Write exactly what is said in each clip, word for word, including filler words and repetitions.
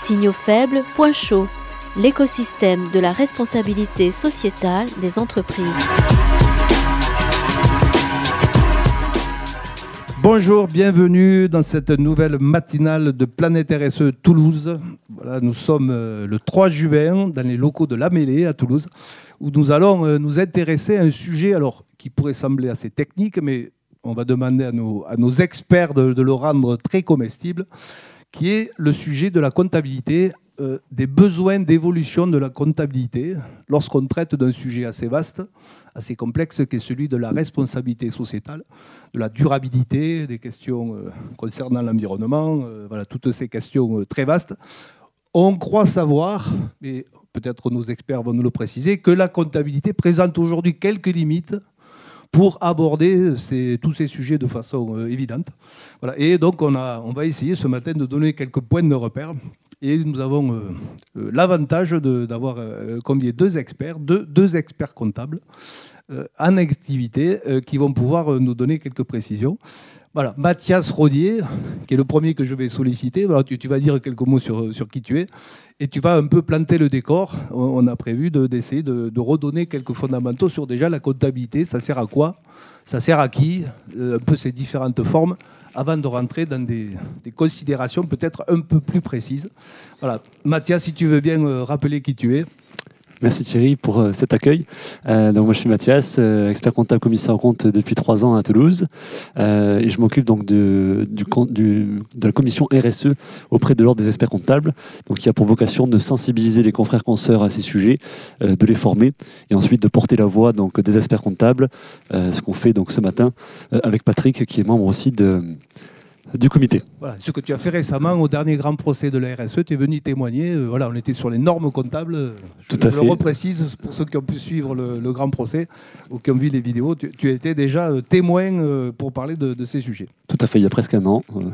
Signaux faibles, point chaud, l'écosystème de la responsabilité sociétale des entreprises. Bonjour, bienvenue dans cette nouvelle matinale de Planète R S E Toulouse. Voilà, nous sommes le trois juin dans les locaux de La Mêlée à Toulouse, où nous allons nous intéresser à un sujet alors, qui pourrait sembler assez technique, mais on va demander à nos, à nos experts de, de le rendre très comestible, qui est le sujet de la comptabilité, euh, des besoins d'évolution de la comptabilité lorsqu'on traite d'un sujet assez vaste, assez complexe, qui est celui de la responsabilité sociétale, de la durabilité, des questions euh, concernant l'environnement, euh, voilà, toutes ces questions euh, très vastes. On croit savoir, mais peut-être nos experts vont nous le préciser, que la comptabilité présente aujourd'hui quelques limites pour aborder ces, tous ces sujets de façon euh, évidente. Voilà. Et donc, on, a, on va essayer ce matin de donner quelques points de repère. Et nous avons euh, euh, l'avantage de, d'avoir euh, convié deux experts, deux, deux experts comptables euh, en activité euh, qui vont pouvoir euh, nous donner quelques précisions. Voilà, Mathias Rodier, qui est le premier que je vais solliciter. Voilà, tu, tu vas dire quelques mots sur, sur qui tu es. Et tu vas un peu planter le décor. On a prévu de, d'essayer de, de redonner quelques fondamentaux sur déjà la comptabilité. Ça sert à quoi? Ça sert à qui? Un peu ces différentes formes, avant de rentrer dans des, des considérations peut-être un peu plus précises. Voilà. Mathias, si tu veux bien rappeler qui tu es. Merci Thierry pour euh, cet accueil. Euh, donc moi je suis Mathias, euh, expert comptable commissaire en compte depuis trois ans à Toulouse, euh, et je m'occupe donc de, du, du, de la commission R S E auprès de l'ordre des experts comptables, donc qui a pour vocation de sensibiliser les confrères consoeurs à ces sujets, euh, de les former et ensuite de porter la voix donc des experts comptables, euh, ce qu'on fait donc ce matin euh, avec Patrick qui est membre aussi de du comité. Voilà, ce que tu as fait récemment au dernier grand procès de la R S E, tu es venu témoigner. Euh, voilà, on était sur les normes comptables. Je, Tout à je fait. le reprécise pour ceux qui ont pu suivre le, le grand procès ou qui ont vu les vidéos. Tu, tu étais déjà témoin euh, pour parler de, de ces sujets. Tout à fait, il y a presque un an. Euh...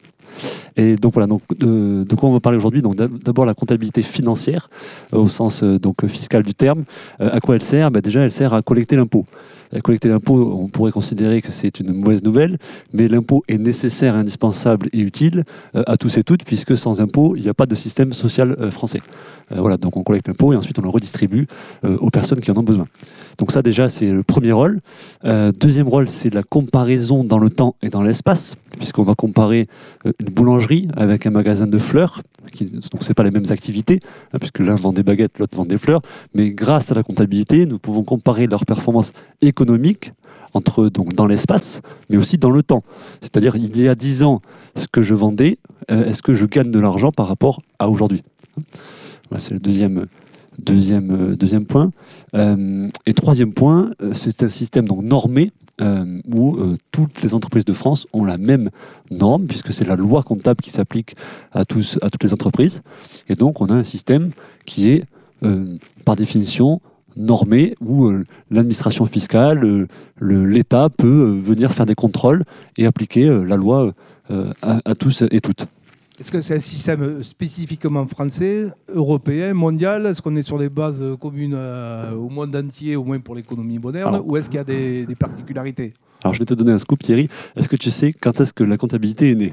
Et donc voilà, donc, de, de quoi on va parler aujourd'hui? Donc d'abord la comptabilité financière, euh, au sens euh, donc, fiscal du terme. Euh, à quoi elle sert? Bah, déjà, elle sert à collecter l'impôt. Collecter l'impôt, on pourrait considérer que c'est une mauvaise nouvelle, mais l'impôt est nécessaire, indispensable et utile euh, à tous et toutes, puisque sans impôt, il n'y a pas de système social euh, français. Euh, voilà, donc on collecte l'impôt et ensuite on le redistribue euh, aux personnes qui en ont besoin. Donc ça déjà, c'est le premier rôle. Euh, deuxième rôle, c'est la comparaison dans le temps et dans l'espace, puisqu'on va comparer euh, une boulangerie avec un magasin de fleurs, qui, donc c'est pas les mêmes activités, hein, puisque l'un vend des baguettes, l'autre vend des fleurs, mais grâce à la comptabilité, nous pouvons comparer leurs performances économiques entre, donc, dans l'espace, mais aussi dans le temps. C'est-à-dire, il y a dix ans, ce que je vendais, euh, est-ce que je gagne de l'argent par rapport à aujourd'hui? Voilà, c'est le deuxième, deuxième, deuxième point. Euh, et troisième point, euh, c'est un système donc, normé, Euh, où euh, toutes les entreprises de France ont la même norme, puisque c'est la loi comptable qui s'applique à, tous, à toutes les entreprises. Et donc, on a un système qui est, euh, par définition, normé, où euh, l'administration fiscale, euh, le, l'État peut euh, venir faire des contrôles et appliquer euh, la loi euh, à, à tous et toutes. Est-ce que c'est un système spécifiquement français, européen, mondial? Est-ce qu'on est sur des bases communes euh, au monde entier, au moins pour l'économie moderne? Alors, ou est-ce qu'il y a des, des particularités? Alors je vais te donner un scoop, Thierry. Est-ce que tu sais quand est-ce que la comptabilité est née?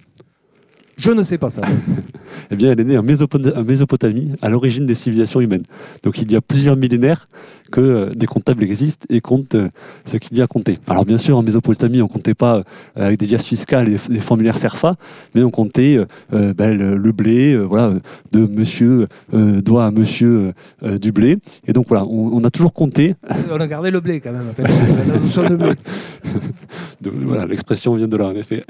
Je ne sais pas ça. Eh bien, elle est née en Mésopot- en Mésopotamie, à l'origine des civilisations humaines. Donc, il y a plusieurs millénaires que euh, des comptables existent et comptent euh, ce qu'il y a à compter. Alors, bien sûr, en Mésopotamie, on ne comptait pas euh, avec des liasses fiscales et des formulaires CERFA, mais on comptait euh, ben, le, le blé, euh, voilà, de monsieur euh, doigt à monsieur euh, du blé. Et donc, voilà, on, on a toujours compté. On a gardé le blé, quand même. En fait, la notion de blé. De, voilà, l'expression vient de là, en effet.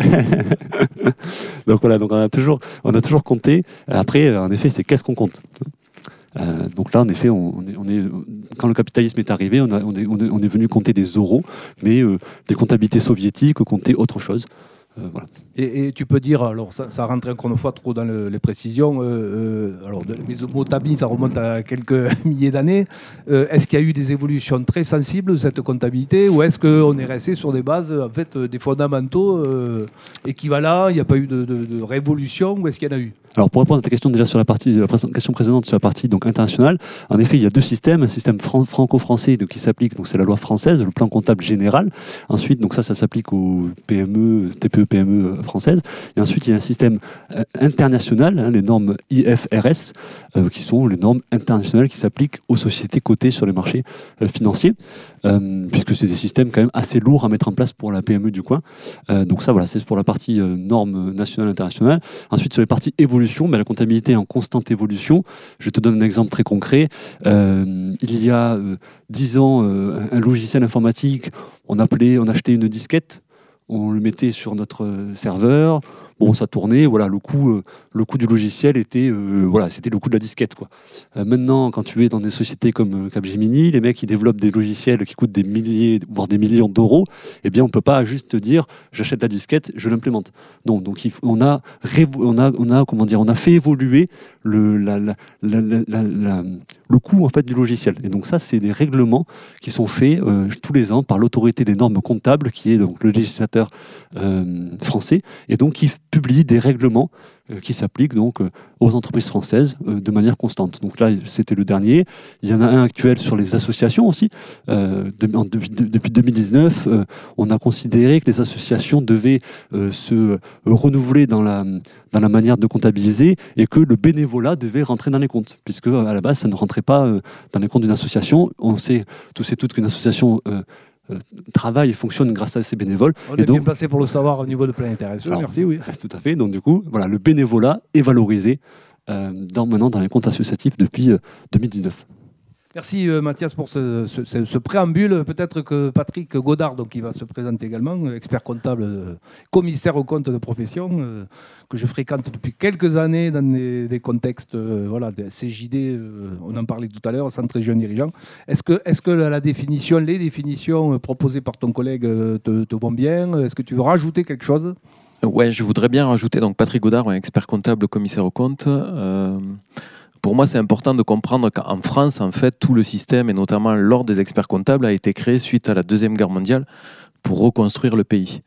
donc, voilà, donc on a toujours, on a toujours compté. Après, en effet, c'est qu'est-ce qu'on compte. Euh, donc là, en effet, on, on, est, on est, quand le capitalisme est arrivé, on, a, on, est, on, est, on est venu compter des euros, mais euh, des comptabilités soviétiques comptaient autre chose. Euh, voilà. et, et tu peux dire, alors ça, ça rentre encore une fois trop dans le, les précisions, euh, euh, alors de Mésopotamie, ça remonte à quelques milliers d'années. Euh, est-ce qu'il y a eu des évolutions très sensibles de cette comptabilité, ou est-ce qu'on est resté sur des bases, en fait, des fondamentaux euh, équivalents? Il n'y a pas eu de, de, de révolution, ou est-ce qu'il y en a eu? Alors pour répondre à ta question déjà sur la partie, la question précédente sur la partie donc internationale, en effet il y a deux systèmes, un système fran- franco-français donc, qui s'applique, donc c'est la loi française, le plan comptable général. Ensuite donc ça ça s'applique aux P M E, T P E, P M E françaises. Et ensuite il y a un système euh, international, hein, les normes I F R S, euh, qui sont les normes internationales qui s'appliquent aux sociétés cotées sur les marchés euh, financiers, euh, puisque c'est des systèmes quand même assez lourds à mettre en place pour la P M E du coin. Euh, donc ça voilà, c'est pour la partie euh, normes nationales internationales. Ensuite sur les parties évolution, ben, la comptabilité est en constante évolution. Je te donne un exemple très concret. Euh, il y a euh, dix ans, euh, un logiciel informatique, on appelait, on achetait une disquette, on le mettait sur notre euh, serveur. Bon, ça tournait, voilà, le coût, euh, le coût du logiciel était, euh, voilà, c'était le coût de la disquette, quoi. Euh, maintenant, quand tu es dans des sociétés comme euh, Capgemini, les mecs, ils développent des logiciels qui coûtent des milliers, voire des millions d'euros, eh bien, on peut pas juste dire, j'achète la disquette, je l'implémente. Non, donc, il faut, on a, on a, on a, comment dire, on a fait évoluer le, la, la, la, la, la, la, le coût, en fait, du logiciel. Et donc, ça, c'est des règlements qui sont faits euh, tous les ans par l'autorité des normes comptables, qui est donc le législateur euh, français, et donc, qui publie des règlements euh, qui s'appliquent donc euh, aux entreprises françaises euh, de manière constante. Donc là, c'était le dernier. Il y en a un actuel sur les associations aussi. Euh, de, en, de, de, depuis deux mille dix-neuf, euh, on a considéré que les associations devaient euh, se euh, renouveler dans la, dans la manière de comptabiliser et que le bénévolat devait rentrer dans les comptes, puisque à la base, ça ne rentrait pas euh, dans les comptes d'une association. On sait tous et toutes qu'une association euh, Euh, travaille et fonctionne grâce à ces bénévoles. On et est donc, bien placé pour le savoir au niveau de Planète R S E, merci, oui. Tout à fait. Donc du coup, voilà, le bénévolat est valorisé euh, dans, maintenant dans les comptes associatifs depuis euh, deux mille dix-neuf. Merci euh, Mathias pour ce, ce, ce, ce préambule. Peut-être que Patrick Godard, donc, qui va se présenter également, expert comptable, euh, commissaire aux comptes de profession, euh, que je fréquente depuis quelques années dans des, des contextes, euh, voilà, de C J D, euh, on en parlait tout à l'heure, Centre des jeunes dirigeants. Est-ce que, est-ce que la, la définition, les définitions proposées par ton collègue euh, te, te vont bien? Est-ce que tu veux rajouter quelque chose? Ouais, je voudrais bien rajouter, donc Patrick Godard, un expert comptable, commissaire aux comptes. Euh, Pour moi, c'est important de comprendre qu'en France, en fait, tout le système, et notamment l'ordre des experts comptables, a été créé suite à la Deuxième Guerre mondiale pour reconstruire le pays.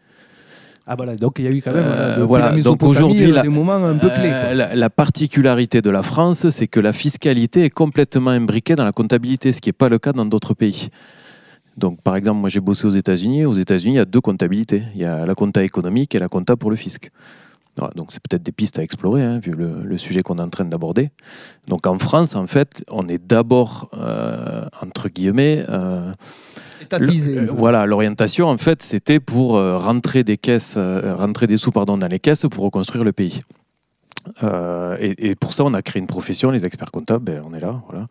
Ah voilà, donc il y a eu quand même euh, voilà. la donc aujourd'hui, euh, la, des moments un peu clés. Euh, la, la particularité de la France, c'est que la fiscalité est complètement imbriquée dans la comptabilité, ce qui n'est pas le cas dans d'autres pays. Donc, par exemple, moi j'ai bossé aux États-Unis. Aux États-Unis, il y a deux comptabilités. Il y a la compta économique et la compta pour le fisc. Voilà, donc c'est peut-être des pistes à explorer, hein, vu le, le sujet qu'on est en train d'aborder. Donc en France, en fait, on est d'abord, euh, entre guillemets, euh, étatisé. Le, voilà, l'orientation, en fait, c'était pour euh, rentrer des caisses, euh, rentrer des sous, pardon, dans les caisses pour reconstruire le pays. Euh, et, et pour ça, on a créé une profession, les experts comptables. Ben, on est là, voilà.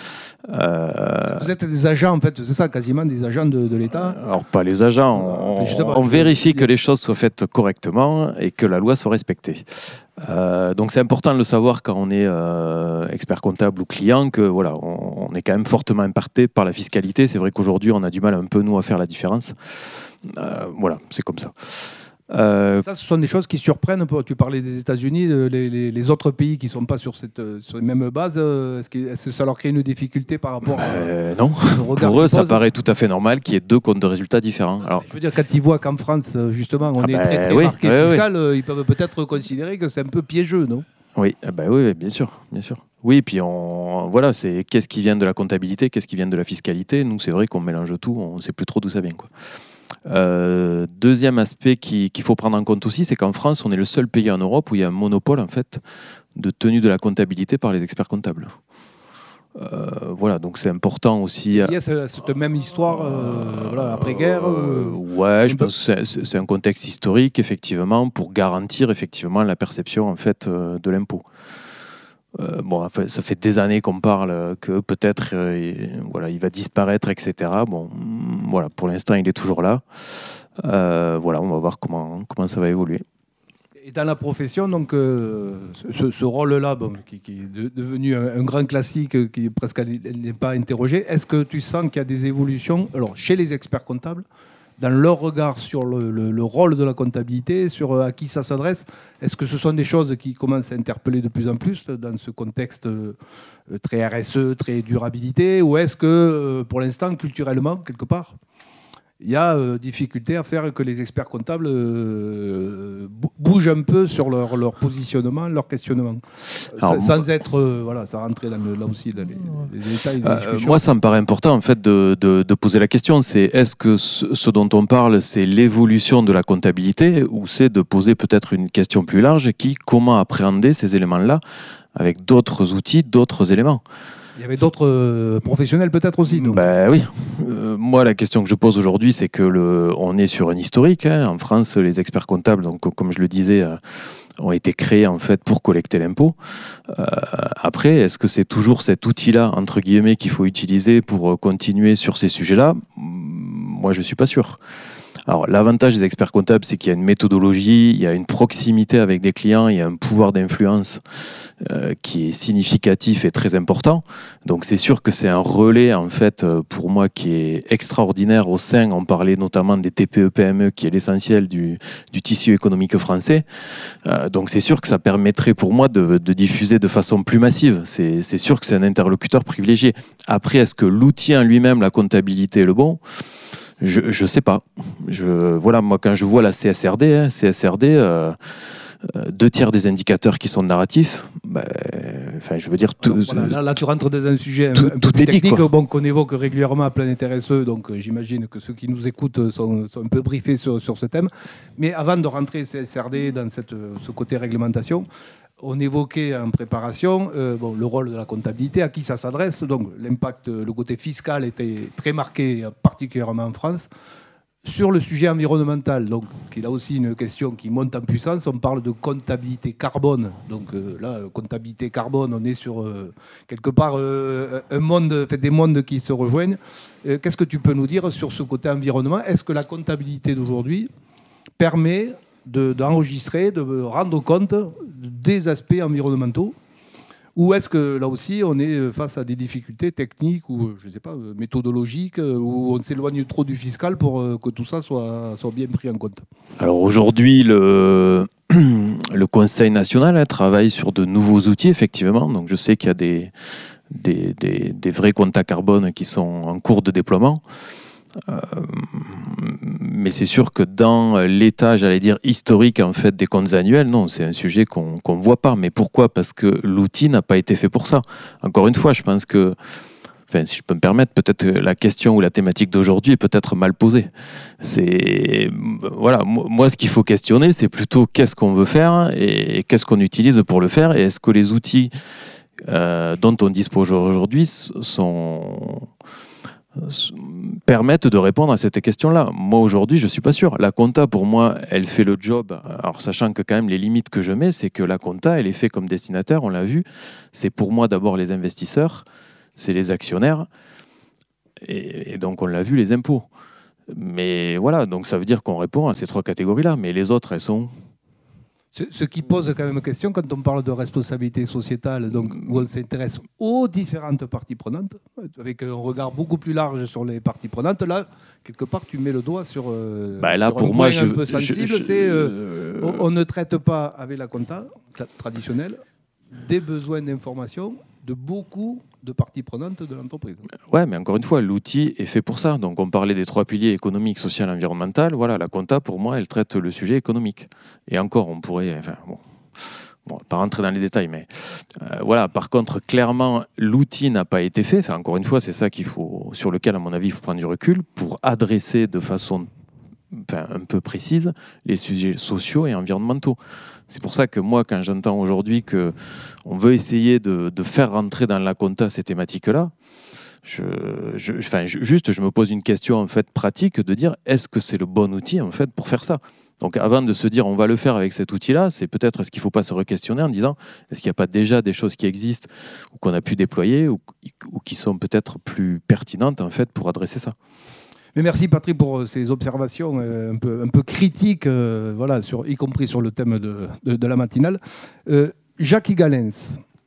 Euh... Vous êtes des agents, en fait, c'est ça, quasiment des agents de, de l'État? Alors, pas les agents. On, on, on vérifie que les choses soient faites correctement et que la loi soit respectée. Euh, donc, c'est important de le savoir quand on est euh, expert comptable ou client, que voilà, on, on est quand même fortement impacté par la fiscalité. C'est vrai qu'aujourd'hui, on a du mal un peu, nous, à faire la différence. Euh, voilà, c'est comme ça. Euh... Ça, ce sont des choses qui surprennent un peu. Tu parlais des États-Unis, les, les, les autres pays qui ne sont pas sur, cette, sur les mêmes bases, est-ce que, est-ce que ça leur crée une difficulté par rapport à... Euh, non, pour eux, ça paraît tout à fait normal qu'il y ait deux comptes de résultats différents. Alors... Je veux dire, quand ils voient qu'en France, justement, on ah est ben, très, très oui, marqué oui, fiscal, oui. Ils peuvent peut-être considérer que c'est un peu piégeux, non? Oui, bah oui, bien sûr, bien sûr. Oui, puis on, voilà, c'est qu'est-ce qui vient de la comptabilité, qu'est-ce qui vient de la fiscalité. Nous, c'est vrai qu'on mélange tout, on ne sait plus trop d'où ça vient, quoi. Euh, deuxième aspect qui, qu'il faut prendre en compte aussi, c'est qu'en France, on est le seul pays en Europe où il y a un monopole en fait de tenue de la comptabilité par les experts comptables. Euh, voilà, donc c'est important aussi. Il y a cette même histoire euh, voilà, après-guerre. Euh, ouais, je pense que c'est, c'est un contexte historique effectivement pour garantir effectivement la perception en fait euh, de l'impôt. Euh, bon, enfin, ça fait des années qu'on parle que peut-être euh, voilà, il va disparaître, et cetera. Bon, voilà, pour l'instant, il est toujours là. Euh, voilà, on va voir comment, comment ça va évoluer. Et dans la profession, donc, euh, ce, ce rôle-là, bon, qui, qui est de, devenu un, un grand classique, qui presque n'est pas interrogé, est-ce que tu sens qu'il y a des évolutions alors, chez les experts comptables, dans leur regard sur le, le, le rôle de la comptabilité, sur à qui ça s'adresse? Est-ce que ce sont des choses qui commencent à interpeller de plus en plus dans ce contexte euh, très R S E, très durabilité, ou est-ce que, euh, pour l'instant, culturellement, quelque part, il y a euh, difficulté à faire que les experts comptables euh, bougent un peu sur leur, leur positionnement, leur questionnement. Alors, sans moi, être, euh, voilà, ça rentrer dans le, là aussi dans les, les détails. Euh, moi, ça me paraît important en fait de, de, de poser la question, c'est est-ce que ce, ce dont on parle, c'est l'évolution de la comptabilité ou c'est de poser peut-être une question plus large qui, comment appréhender ces éléments-là avec d'autres outils, d'autres éléments. Il y avait d'autres euh, professionnels peut-être aussi. Donc. Ben oui. Euh, moi, la question que je pose aujourd'hui, c'est que le, on est sur un historique. Hein. En France, les experts comptables, donc comme je le disais, euh, ont été créés en fait pour collecter l'impôt. Euh, après, est-ce que c'est toujours cet outil-là entre guillemets qu'il faut utiliser pour continuer sur ces sujets-là? Moi, je suis pas sûr. Alors, l'avantage des experts comptables, c'est qu'il y a une méthodologie, il y a une proximité avec des clients, il y a un pouvoir d'influence euh, qui est significatif et très important. Donc, c'est sûr que c'est un relais, en fait, pour moi, qui est extraordinaire au sein. On parlait notamment des T P E P M E, qui est l'essentiel du, du tissu économique français. Euh, donc, c'est sûr que ça permettrait pour moi de, de diffuser de façon plus massive. C'est, c'est sûr que c'est un interlocuteur privilégié. Après, est-ce que l'outil en lui-même, la comptabilité, est le bon ? Je ne sais pas. Je, voilà, moi, quand je vois la C S R D, hein, C S R D, euh, deux tiers des indicateurs qui sont narratifs, ben, enfin, je veux dire... Tout, Alors, voilà, là, là, tu rentres dans un sujet tout, un, un tout peu est technique dit, bon, qu'on évoque régulièrement à Planète R S E, donc euh, j'imagine que ceux qui nous écoutent sont, sont un peu briefés sur, sur ce thème. Mais avant de rentrer C S R D dans cette, ce côté réglementation, on évoquait en préparation euh, bon, le rôle de la comptabilité, à qui ça s'adresse. Donc l'impact, le côté fiscal était très marqué, particulièrement en France. Sur le sujet environnemental, donc, qui est là aussi une question qui monte en puissance, on parle de comptabilité carbone. Donc euh, là, comptabilité carbone, on est sur euh, quelque part euh, un monde, fait, des mondes qui se rejoignent. Euh, qu'est-ce que tu peux nous dire sur ce côté environnement? Est-ce que la comptabilité d'aujourd'hui permet De, d'enregistrer, de rendre compte des aspects environnementaux, ou est-ce que là aussi on est face à des difficultés techniques ou je sais pas méthodologiques, où on s'éloigne trop du fiscal pour que tout ça soit, soit bien pris en compte? Alors aujourd'hui, le, le Conseil national hein, travaille sur de nouveaux outils, effectivement. Donc je sais qu'il y a des, des, des, des vrais comptes carbone qui sont en cours de déploiement. Euh, mais c'est sûr que dans l'état, j'allais dire historique en fait des comptes annuels, non, c'est un sujet qu'on qu'on voit pas. Mais pourquoi? Parce que l'outil n'a pas été fait pour ça. Encore une fois, je pense que, enfin, si je peux me permettre, peut-être la question ou la thématique d'aujourd'hui est peut-être mal posée. C'est voilà, moi ce qu'il faut questionner, c'est plutôt qu'est-ce qu'on veut faire et qu'est-ce qu'on utilise pour le faire, et est-ce que les outils euh, dont on dispose aujourd'hui sont permettent de répondre à cette question-là. Moi, aujourd'hui, je ne suis pas sûr. La compta, pour moi, elle fait le job. Alors, sachant que quand même, les limites que je mets, c'est que la compta, elle est faite comme destinataire, on l'a vu. C'est pour moi d'abord les investisseurs, c'est les actionnaires, et, et donc on l'a vu, les impôts. Mais voilà, donc ça veut dire qu'on répond à ces trois catégories-là. Mais les autres, elles sont... Ce, ce qui pose quand même question quand on parle de responsabilité sociétale, donc où on s'intéresse aux différentes parties prenantes, avec un regard beaucoup plus large sur les parties prenantes. Là, quelque part, tu mets le doigt sur, euh, bah là, sur pour un moi, point je, un peu sensible. je, je, c'est, euh, on, on ne traite pas avec la compta traditionnelle des besoins d'information de beaucoup de parties prenantes de l'entreprise. Ouais, mais encore une fois, l'outil est fait pour ça. Donc, on parlait des trois piliers économique, social, environnemental. Voilà, la compta, pour moi, elle traite le sujet économique. Et encore, on pourrait... Enfin, bon, bon pas rentrer dans les détails, mais euh, voilà. Par contre, clairement, l'outil n'a pas été fait. Enfin, encore une fois, c'est ça qu'il faut, sur lequel, à mon avis, il faut prendre du recul pour adresser de façon enfin, un peu précise les sujets sociaux et environnementaux. C'est pour ça que moi, quand j'entends aujourd'hui qu'on veut essayer de, de faire rentrer dans la compta ces thématiques-là, je, je, enfin, je, juste, je me pose une question en fait, pratique de dire est-ce que c'est le bon outil en fait, pour faire ça? Donc avant de se dire on va le faire avec cet outil-là, c'est peut-être est-ce qu'il ne faut pas se re-questionner en disant est-ce qu'il n'y a pas déjà des choses qui existent ou qu'on a pu déployer ou, ou qui sont peut-être plus pertinentes en fait, pour adresser ça? Mais merci Patrick pour ces observations euh, un, peu, un peu critiques, euh, voilà, sur, y compris sur le thème de, de, de la matinale. Euh, Jacques Galens,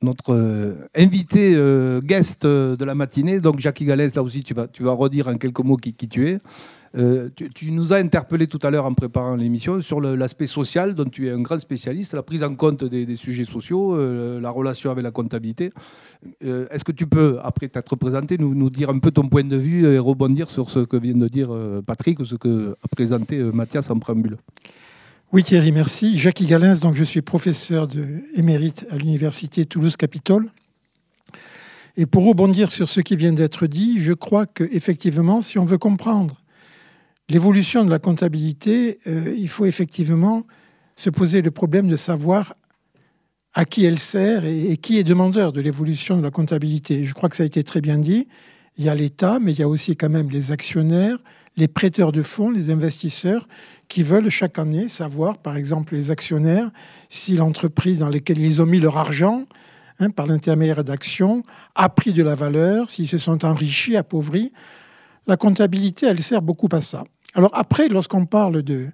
notre euh, invité euh, guest euh, de la matinée. Donc Jackie Galens, là aussi, tu vas, tu vas redire en quelques mots qui, qui tu es. Euh, tu, tu nous as interpellé tout à l'heure en préparant l'émission sur le, l'aspect social dont tu es un grand spécialiste, la prise en compte des, des sujets sociaux, euh, la relation avec la comptabilité. Euh, est-ce que tu peux, après t'être présenté, nous, nous dire un peu ton point de vue et rebondir sur ce que vient de dire euh, Patrick ou ce que a présenté euh, Mathias en préambule? Oui Thierry, merci. Jackie Galens, donc je suis professeur de, émérite à l'université Toulouse-Capitole. Et pour rebondir sur ce qui vient d'être dit, je crois qu'effectivement, si on veut comprendre l'évolution de la comptabilité, euh, il faut effectivement se poser le problème de savoir à qui elle sert et, et qui est demandeur de l'évolution de la comptabilité. Je crois que ça a été très bien dit. Il y a l'État, mais il y a aussi quand même les actionnaires, les prêteurs de fonds, les investisseurs qui veulent chaque année savoir, par exemple les actionnaires, si l'entreprise dans laquelle ils ont mis leur argent, hein, par l'intermédiaire d'actions, a pris de la valeur, s'ils se sont enrichis, appauvris. La comptabilité, elle sert beaucoup à ça. Alors après, lorsqu'on parle de,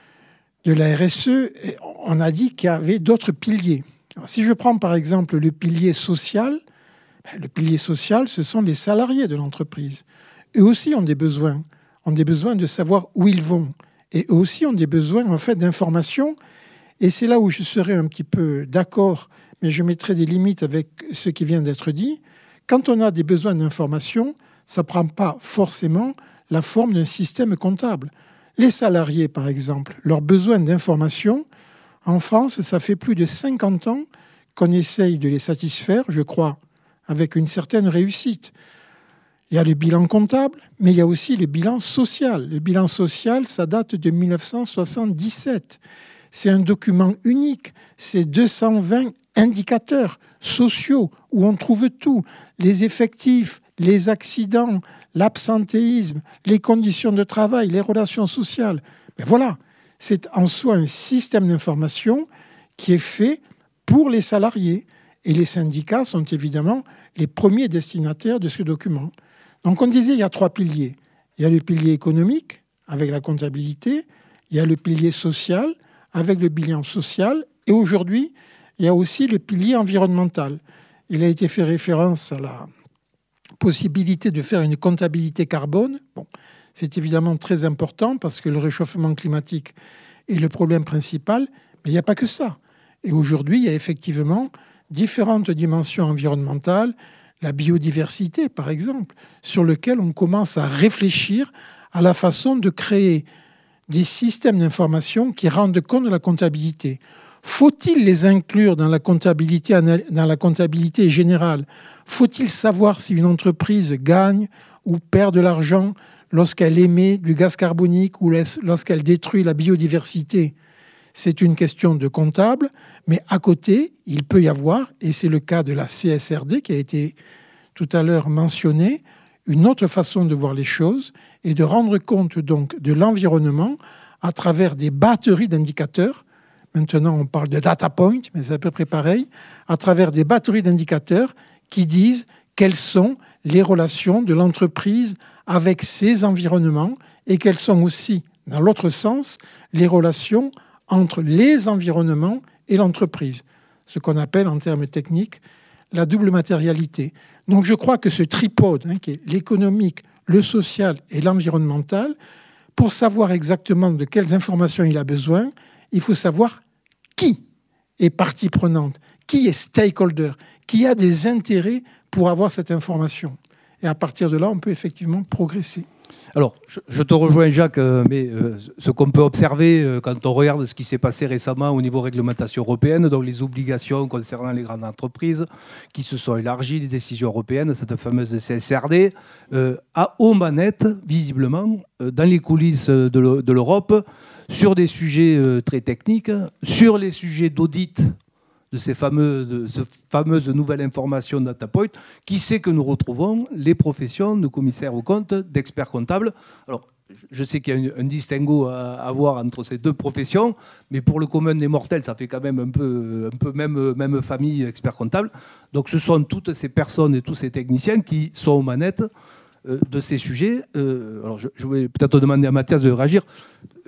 de la R S E, on a dit qu'il y avait d'autres piliers. Alors, si je prends par exemple le pilier social, le pilier social, ce sont les salariés de l'entreprise. Eux aussi ont des besoins, ont des besoins de savoir où ils vont. Et eux aussi ont des besoins en fait d'informations. Et c'est là où je serais un petit peu d'accord, mais je mettrai des limites avec ce qui vient d'être dit. Quand on a des besoins d'information, ça ne prend pas forcément la forme d'un système comptable. Les salariés, par exemple, leurs besoins d'information, en France, ça fait plus de cinquante ans qu'on essaye de les satisfaire, je crois, avec une certaine réussite. Il y a le bilan comptable, mais il y a aussi le bilan social. Le bilan social, ça date de mille neuf cent soixante-dix-sept. C'est un document unique. C'est deux cent vingt indicateurs sociaux où on trouve tout. Les effectifs, les accidents, l'absentéisme, les conditions de travail, les relations sociales. Mais voilà, c'est en soi un système d'information qui est fait pour les salariés. Et les syndicats sont évidemment les premiers destinataires de ce document. Donc on disait il y a trois piliers. Il y a le pilier économique avec la comptabilité, il y a le pilier social avec le bilan social, et aujourd'hui, il y a aussi le pilier environnemental. Il a été fait référence à la possibilité de faire une comptabilité carbone. Bon, c'est évidemment très important parce que le réchauffement climatique est le problème principal, mais il n'y a pas que ça. Et aujourd'hui, il y a effectivement différentes dimensions environnementales, la biodiversité par exemple, sur lequel on commence à réfléchir à la façon de créer des systèmes d'information qui rendent compte de la comptabilité. Faut-il les inclure dans la comptabilité, dans la comptabilité générale? Faut-il savoir si une entreprise gagne ou perd de l'argent lorsqu'elle émet du gaz carbonique ou lorsqu'elle détruit la biodiversité? C'est une question de comptable, mais à côté, il peut y avoir, et c'est le cas de la C S R D qui a été tout à l'heure mentionné, une autre façon de voir les choses et de rendre compte donc de l'environnement à travers des batteries d'indicateurs. Maintenant, on parle de data point, mais c'est à peu près pareil, à travers des batteries d'indicateurs qui disent quelles sont les relations de l'entreprise avec ses environnements et quelles sont aussi, dans l'autre sens, les relations entre les environnements et l'entreprise, ce qu'on appelle en termes techniques la double matérialité. Donc je crois que ce tripode, hein, qui est l'économique, le social et l'environnemental, pour savoir exactement de quelles informations il a besoin, il faut savoir qui est partie prenante, qui est stakeholder, qui a des intérêts pour avoir cette information. Et à partir de là, on peut effectivement progresser. Alors, je, je te rejoins Jacques, euh, mais euh, ce qu'on peut observer euh, quand on regarde ce qui s'est passé récemment au niveau réglementation européenne, donc les obligations concernant les grandes entreprises qui se sont élargies, les décisions européennes, cette fameuse C S R D, euh, à aux manettes, visiblement, euh, dans les coulisses de l'Europe, sur des sujets euh, très techniques, sur les sujets d'audit de ces fameuses, de ces fameuses nouvelles informations data point, qui c'est que nous retrouvons les professions de commissaires aux comptes, d'experts comptables. Alors, je sais qu'il y a un, un distinguo à avoir entre ces deux professions, mais pour le commun des mortels, ça fait quand même un peu, un peu même, même famille experts comptables. Donc, ce sont toutes ces personnes et tous ces techniciens qui sont aux manettes euh, de ces sujets. Euh, alors, je, je vais peut-être demander à Mathias de réagir.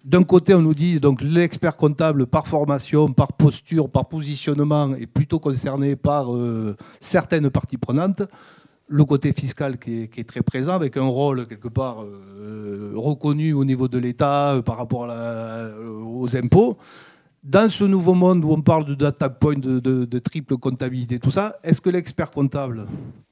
d'un côté, on nous dit donc l'expert comptable par formation, par posture, par positionnement est plutôt concerné par euh, certaines parties prenantes. Le côté fiscal qui est, qui est très présent, avec un rôle quelque part euh, reconnu au niveau de l'État euh, par rapport à la, euh, aux impôts. Dans ce nouveau monde où on parle de data point, de, de, de triple comptabilité, tout ça, est-ce que l'expert comptable,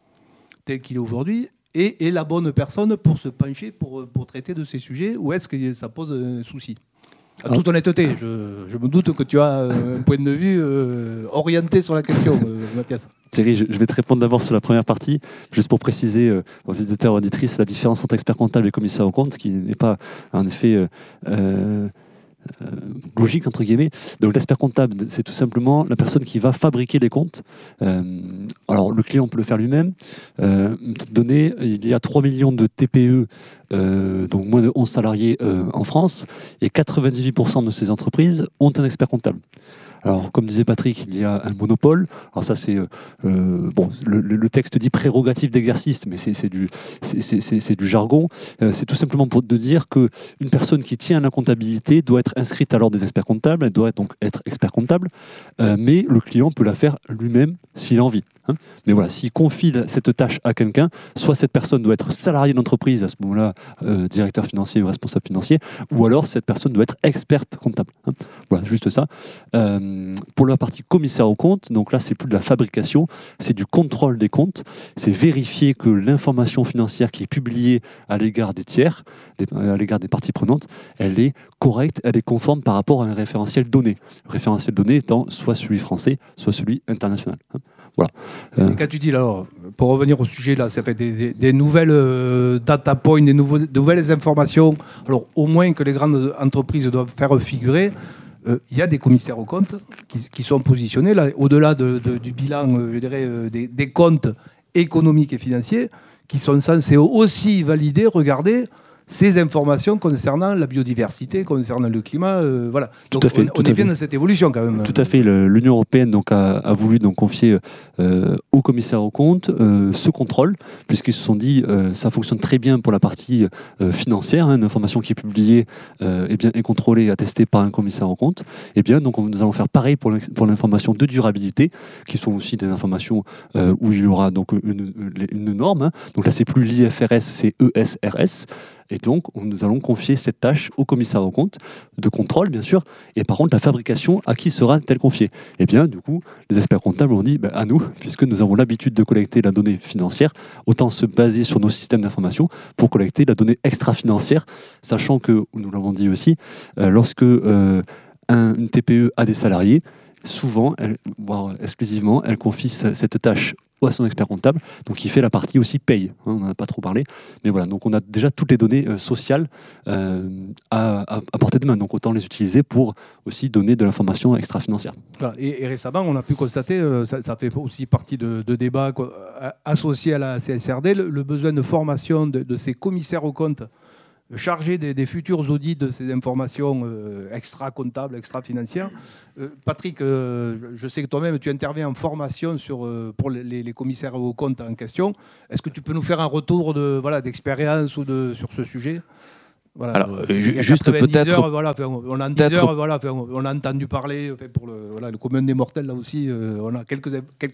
tel qu'il est aujourd'hui, est, est la bonne personne pour se pencher, pour, pour traiter de ces sujets, ou est-ce que ça pose un souci ? À toute honnêteté, je, je me doute que tu as un point de vue euh, orienté sur la question, euh, Mathias. Thierry, je vais te répondre d'abord sur la première partie, juste pour préciser euh, aux éditeurs et auditrices la différence entre expert comptable et commissaire aux comptes, qui n'est pas en effet euh, euh, euh, logique, entre guillemets. Donc l'expert comptable, c'est tout simplement la personne qui va fabriquer les comptes. Euh, alors le client peut le faire lui-même. Euh, une petite donnée, il y a trois millions de T P E, euh, donc moins de onze salariés euh, en France, et quatre-vingt-dix-huit pour cent de ces entreprises ont un expert comptable. Alors, comme disait Patrick, il y a un monopole. Alors ça, c'est euh, bon. Le, le texte dit prérogative d'exercice, mais c'est, c'est du, c'est, c'est, c'est du jargon. Euh, c'est tout simplement pour te dire que une personne qui tient à la comptabilité doit être inscrite à l'ordre des experts comptables. Elle doit donc être expert comptable, euh, mais le client peut la faire lui-même s'il a envie. Hein. Mais voilà, s'il confie cette tâche à quelqu'un, soit cette personne doit être salariée d'entreprise, à ce moment-là, euh, directeur financier ou responsable financier, ou alors cette personne doit être experte comptable. Hein. Voilà, juste ça. Euh, Pour la partie commissaire aux comptes, donc là c'est plus de la fabrication, c'est du contrôle des comptes, c'est vérifier que l'information financière qui est publiée à l'égard des tiers, des, à l'égard des parties prenantes, elle est correcte, elle est conforme par rapport à un référentiel donné. Le référentiel donné étant soit celui français, soit celui international. Voilà. Euh... Et quand tu dis là, pour revenir au sujet là, ça fait des, des, des nouvelles euh, data points, des nouveaux, de nouvelles informations, alors au moins que les grandes entreprises doivent faire figurer. Il euh, y a des commissaires aux comptes qui, qui sont positionnés là, au-delà de, de, du bilan, euh, je dirais, euh, des, des comptes économiques et financiers, qui sont censés aussi valider, regarder ces informations concernant la biodiversité, concernant le climat, euh, voilà. Donc tout à fait, on, tout on est à bien fait. dans cette évolution quand même. Tout à fait. Le, L'Union européenne donc a, a voulu donc confier euh, au commissaire aux comptes euh, ce contrôle, puisqu'ils se sont dit euh, ça fonctionne très bien pour la partie euh, financière, hein, une information qui est publiée euh, et bien est contrôlée et attestée par un commissaire aux comptes. Et bien donc on, nous allons faire pareil pour, pour l'information de durabilité, qui sont aussi des informations euh, où il y aura donc une, une, une norme. Hein. Donc là c'est plus l'I F R S, c'est E S R S. Et donc, nous allons confier cette tâche au commissaire aux comptes, de contrôle bien sûr, et par contre la fabrication, à qui sera-t-elle confiée ? Eh bien, du coup, les experts comptables ont dit ben, à nous, puisque nous avons l'habitude de collecter la donnée financière, autant se baser sur nos systèmes d'information pour collecter la donnée extra-financière, sachant que, nous l'avons dit aussi, euh, lorsque euh, un, une T P E a des salariés, souvent, elle, voire exclusivement, elle confie cette tâche à son expert comptable, donc il fait la partie aussi paye, hein, on n'en a pas trop parlé, mais voilà, donc on a déjà toutes les données euh, sociales euh, à, à, à portée de main, donc autant les utiliser pour aussi donner de l'information extra-financière. Voilà. Et, et récemment, on a pu constater, euh, ça, ça fait aussi partie de, de débats quoi, associés à la C S R D, le, le besoin de formation de, de ces commissaires aux comptes chargés des, des futurs audits de ces informations euh, extra-comptables, extra-financières. Euh, Patrick, euh, je sais que toi-même, tu interviens en formation sur, euh, pour les, les commissaires aux comptes en question. Est-ce que tu peux nous faire un retour de, voilà, d'expérience ou de, sur ce sujet ? Voilà, Alors, euh, juste peut-être... Heures, voilà, on a dix heures, voilà, on a entendu parler, pour le, voilà, le commun des mortels, là aussi, euh, on a quelques, quelques